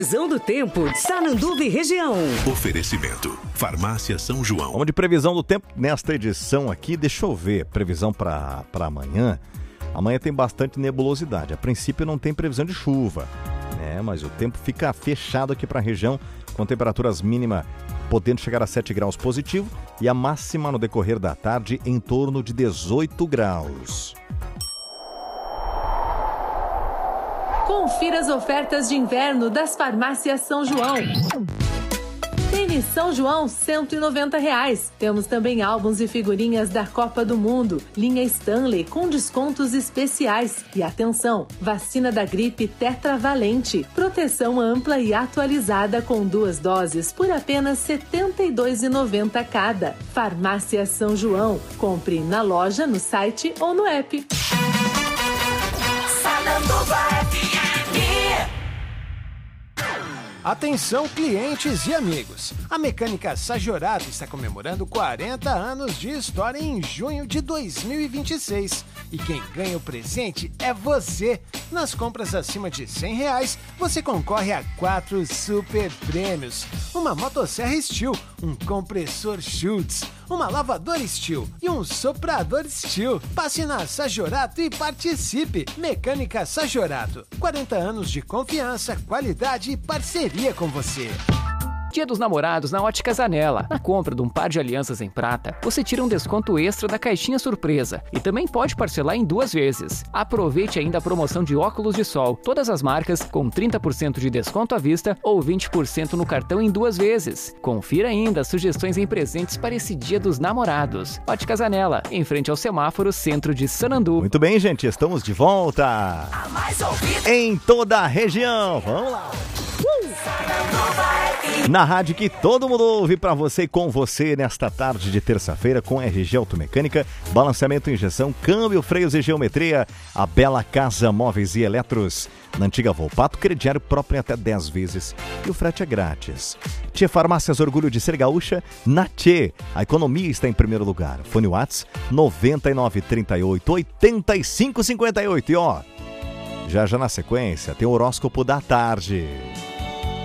Previsão do tempo, Sananduva e região. Oferecimento, Farmácia São João. Vamos de previsão do tempo nesta edição aqui. Deixa eu ver, previsão para amanhã. Amanhã tem bastante nebulosidade. A princípio não tem previsão de chuva, né? Mas o tempo fica fechado aqui para a região, com temperaturas mínimas podendo chegar a 7 graus positivo e a máxima no decorrer da tarde em torno de 18 graus. Confira as ofertas de inverno das farmácias São João. Tênis São João, R$190. Temos também álbuns e figurinhas da Copa do Mundo. Linha Stanley com descontos especiais. E atenção, vacina da gripe tetravalente. Proteção ampla e atualizada com 2 doses por apenas R$ 72,90 cada. Farmácia São João. Compre na loja, no site ou no app. Atenção, clientes e amigos! A Mecânica Sajorato está comemorando 40 anos de história em junho de 2026. E quem ganha o presente é você! Nas compras acima de R$100, você concorre a 4 super prêmios. Uma motosserra Steel, um compressor Schultz, uma lavadora Steel e um soprador Steel. Passe na Sajorato e participe! Mecânica Sajorato, 40 anos de confiança, qualidade e parceria com você. Dia dos Namorados na Ótica Zanella. Na compra de um par de alianças em prata, você tira um desconto extra da caixinha surpresa e também pode parcelar em 2 vezes. Aproveite ainda a promoção de óculos de sol, todas as marcas com 30% de desconto à vista ou 20% no cartão em 2 vezes. Confira ainda as sugestões em presentes para esse Dia dos Namorados. Ótica Zanella, em frente ao semáforo centro de Sananduva. Muito bem, gente, estamos de volta em toda a região. Vamos lá! Na rádio que todo mundo ouve, pra você e com você nesta tarde de terça-feira com RG Automecânica, balanceamento, injeção, câmbio, freios e geometria, a Bela Casa Móveis e Eletros. Na antiga Volpato, crediário próprio em até 10 vezes e o frete é grátis. Tchê Farmácias, orgulho de ser gaúcha, na Tchê. A economia está em primeiro lugar. Fone Whats 9938 8558 e ó, já na sequência tem o horóscopo da tarde.